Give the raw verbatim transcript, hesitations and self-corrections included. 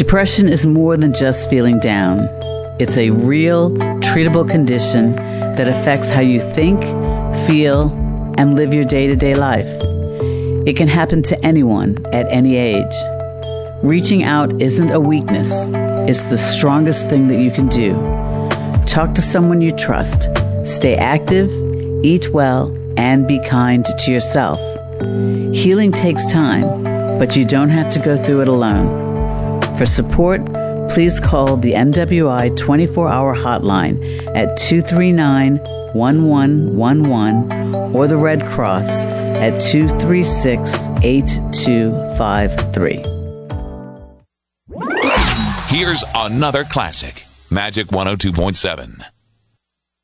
Depression is more than just feeling down. It's a real, treatable condition that affects how you think, feel, and live your day-to-day life. It can happen to anyone at any age. Reaching out isn't a weakness. It's the strongest thing that you can do. Talk to someone you trust. Stay active, eat well, and be kind to yourself. Healing takes time, but you don't have to go through it alone. For support, please call the N W I twenty-four hour hotline at two three nine, one one one one or the Red Cross at two three six, eight two five three. Here's another classic. Magic one oh two point seven.